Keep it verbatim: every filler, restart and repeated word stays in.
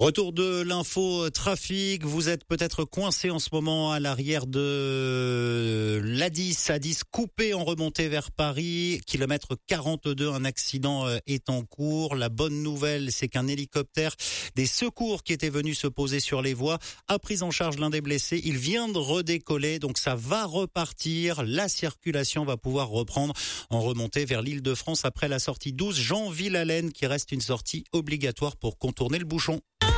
Retour de l'info trafic, vous êtes peut-être coincé en ce moment à l'arrière de l'A dix, A dix coupé en remontée vers Paris, kilomètre quarante-deux, un accident est en cours. La bonne nouvelle, c'est qu'un hélicoptère des secours qui était venu se poser sur les voies a pris en charge l'un des blessés. Il vient de redécoller, donc ça va repartir. La circulation va pouvoir reprendre en remontée vers l'Île-de-France après la sortie douze Jean Villalène qui reste une sortie obligatoire pour contourner le bouchon.